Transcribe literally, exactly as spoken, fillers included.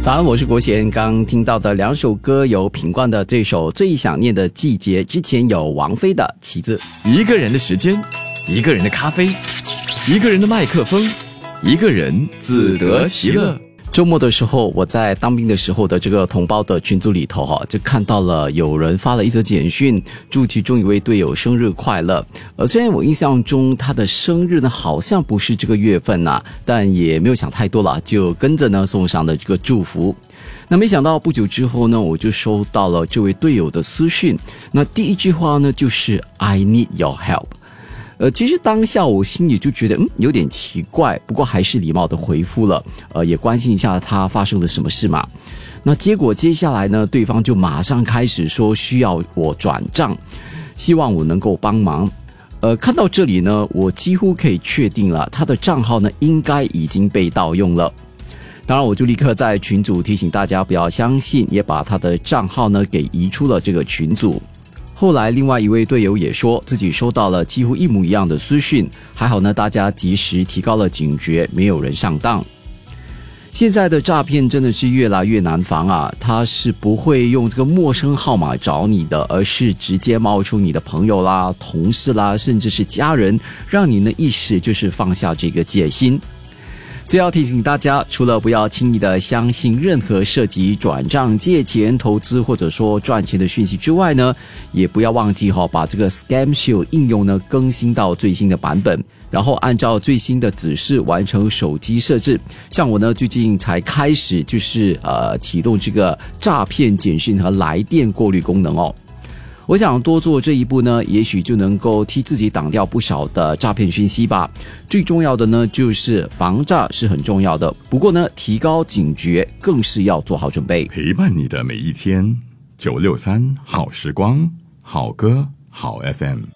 早安，我是国贤。刚听到的两首歌有品冠的这首《最想念的季节》，之前有王菲的《旗子》。 一个人的时间，一个人的咖啡，一个人的麦克风，一个人自得其乐。 周末的时候，我在当兵的时候的这个同胞的群组里头哈，就看到了有人发了一则简讯，祝其中一位队友生日快乐。呃，虽然我印象中他的生日呢好像不是这个月份呐、啊，但也没有想太多了，就跟着呢送上了这个祝福。那没想到不久之后呢，我就收到了这位队友的私讯。那第一句话呢就是 I need your help。呃，其实当下我心里就觉得嗯有点奇怪，不过还是礼貌的回复了，呃，也关心一下他发生了什么事嘛。那结果接下来呢，对方就马上开始说需要我转账，希望我能够帮忙。呃，看到这里呢，我几乎可以确定了，他的账号呢应该已经被盗用了。当然，我就立刻在群组提醒大家不要相信，也把他的账号呢给移出了这个群组。后来另外一位队友也说自己收到了几乎一模一样的私讯，还好呢大家及时提高了警觉，没有人上当。现在的诈骗真的是越来越难防啊，他是不会用这个陌生号码找你的，而是直接冒出你的朋友啦、同事啦，甚至是家人，让你呢一时就是放下这个戒心。所以要提醒大家，除了不要轻易的相信任何涉及转账、借钱、投资或者说赚钱的讯息之外呢，也不要忘记哈、哦，把这个 Scam Shield 应用呢更新到最新的版本，然后按照最新的指示完成手机设置。像我呢，最近才开始就是呃启动这个诈骗简讯和来电过滤功能哦。我想多做这一步呢，也许就能够替自己挡掉不少的诈骗讯息吧。最重要的呢，就是防诈是很重要的，不过呢，提高警觉更是要做好准备。 陪伴你的每一天，九六三好时光，好歌好 F M。